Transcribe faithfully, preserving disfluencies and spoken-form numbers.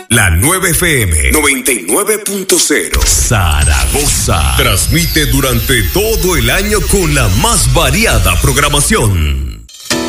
La nueve F M noventa y nueve punto cero Zaragoza transmite durante todo el año con la más variada programación.